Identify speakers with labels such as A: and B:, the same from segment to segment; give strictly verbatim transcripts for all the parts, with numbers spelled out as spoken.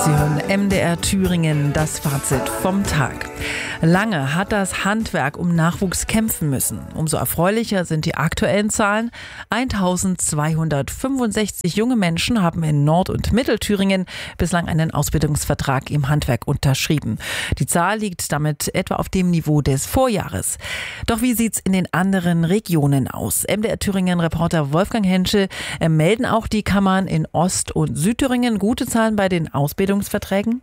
A: Sie hören M D R Thüringen, das Fazit vom Tag. Lange hat das Handwerk um Nachwuchs kämpfen müssen. Umso erfreulicher sind die aktuellen Zahlen. eintausendzweihundertfünfundsechzig junge Menschen haben in Nord- und Mittelthüringen bislang einen Ausbildungsvertrag im Handwerk unterschrieben. Die Zahl liegt damit etwa auf dem Niveau des Vorjahres. Doch wie sieht's in den anderen Regionen aus? M D R Thüringen-Reporter Wolfgang Henschel, äh, melden auch die Kammern in Ost- und Südthüringen gute Zahlen bei den Ausbildungsverträgen?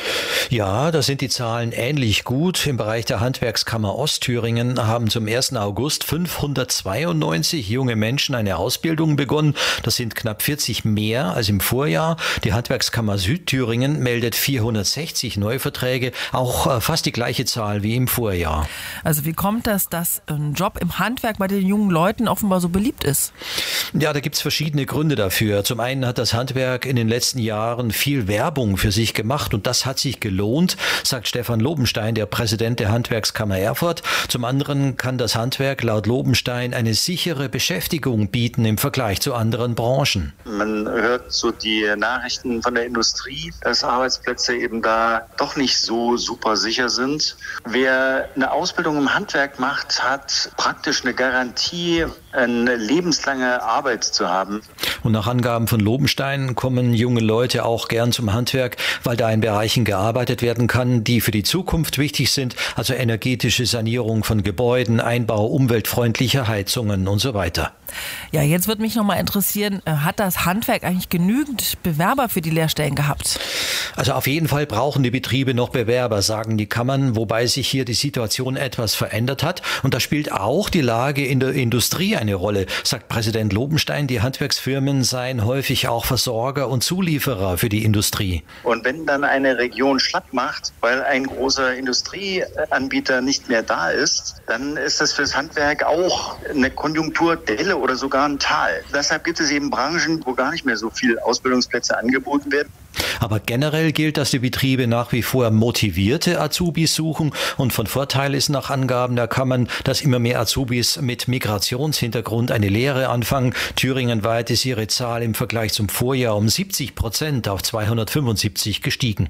B: Ja, da sind die Zahlen ähnlich gut. Im Bereich der Handwerkskammer Ostthüringen haben zum ersten August fünfhundertzweiundneunzig junge Menschen eine Ausbildung begonnen. Das sind knapp vierzig mehr als im Vorjahr. Die Handwerkskammer Südthüringen meldet vierhundertsechzig Neuverträge, auch fast die gleiche Zahl wie im Vorjahr.
A: Also wie kommt das, dass ein Job im Handwerk bei den jungen Leuten offenbar so beliebt ist?
B: Ja, da gibt's verschiedene Gründe dafür. Zum einen hat das Handwerk in den letzten Jahren viel Werbung für sich gemacht und das hat sich gelohnt, sagt Stefan Lobenstein, der Präsident der Handwerkskammer Erfurt. Zum anderen kann das Handwerk laut Lobenstein eine sichere Beschäftigung bieten im Vergleich zu anderen Branchen.
C: Man hört so die Nachrichten von der Industrie, dass Arbeitsplätze eben da doch nicht so super sicher sind. Wer eine Ausbildung im Handwerk macht, hat praktisch eine Garantie, eine lebenslange Arbeit zu haben.
B: Und nach Angaben von Lobenstein kommen junge Leute auch gern zum Handwerk, weil da in Bereichen gearbeitet werden kann, die für die Zukunft wichtig sind, also energetische Sanierung von Gebäuden, Einbau umweltfreundlicher Heizungen und so weiter.
A: Ja, jetzt würde mich noch mal interessieren, hat das Handwerk eigentlich genügend Bewerber für die Lehrstellen gehabt?
B: Also auf jeden Fall brauchen die Betriebe noch Bewerber, sagen die Kammern, wobei sich hier die Situation etwas verändert hat. Und da spielt auch die Lage in der Industrie eine Rolle, sagt Präsident Lobenstein. Die Handwerksfirmen seien häufig auch Versorger und Zulieferer für die Industrie.
C: Und wenn dann eine Region schlapp macht, weil ein großer Industrieanbieter nicht mehr da ist, dann ist das fürs Handwerk auch eine Konjunkturdelle oder sogar ein Tal. Deshalb gibt es eben Branchen, wo gar nicht mehr so viele Ausbildungsplätze angeboten werden.
B: Aber generell gilt, dass die Betriebe nach wie vor motivierte Azubis suchen und von Vorteil ist nach Angaben der Kammern, dass immer mehr Azubis mit Migrationshintergrund eine Lehre anfangen. Thüringenweit ist ihre Zahl im Vergleich zum Vorjahr um siebzig Prozent auf zweihundertfünfundsiebzig gestiegen.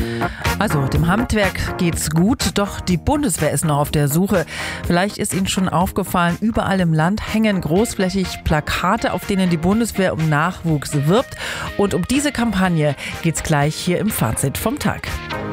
A: Also dem Handwerk geht's gut, doch die Bundeswehr ist noch auf der Suche. Vielleicht ist Ihnen schon aufgefallen, überall im Land hängen großflächig Plakate, auf denen die Bundeswehr um Nachwuchs wirbt. Und um diese Kampagne geht's gleich hier im Fazit vom Tag.